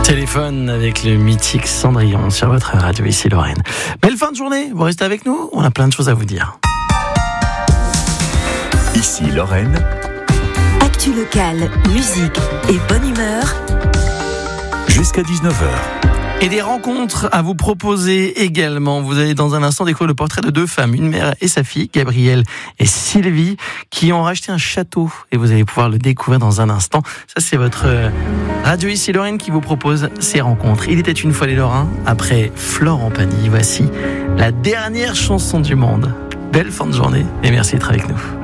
Téléphone avec le mythique Cendrillon sur votre radio, ici Lorraine. Belle fin de journée, vous restez avec nous, on a plein de choses à vous dire. Ici Lorraine. Actu locale, musique et bonne humeur. Jusqu'à 19h. Et des rencontres à vous proposer également. Vous allez dans un instant découvrir le portrait de deux femmes, une mère et sa fille, Gabrielle et Sylvie, qui ont racheté un château. Et vous allez pouvoir le découvrir dans un instant. Ça, c'est votre radio ici Lorraine qui vous propose ces rencontres. Il était une fois les Lorrains. Après Florent Pagny, voici la dernière chanson du monde. Belle fin de journée et merci d'être avec nous.